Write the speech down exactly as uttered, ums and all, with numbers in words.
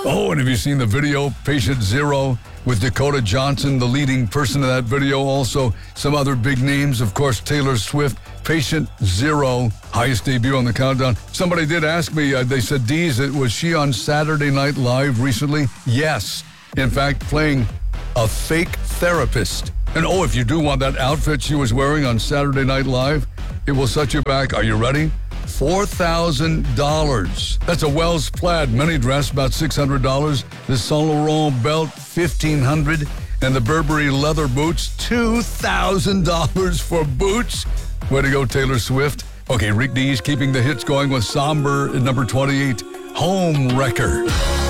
Oh, and have you seen the video, Patient Zero, with Dakota Johnson, the leading person in that video? Also, some other big names, of course, Taylor Swift. Patient Zero, highest debut on the countdown. Somebody did ask me, uh, they said, Deez, was she on Saturday Night Live recently? Yes. In fact, playing a fake therapist. And oh, if you do want that outfit she was wearing on Saturday Night Live, it will set you back. Are you ready? four thousand dollars. That's a Wells plaid mini dress, about six hundred dollars. The Saint Laurent belt, fifteen hundred dollars. And the Burberry leather boots, two thousand dollars for boots. Way to go, Taylor Swift. Okay, Rick Dees keeping the hits going with Somber at number twenty-eight, Home Wrecker.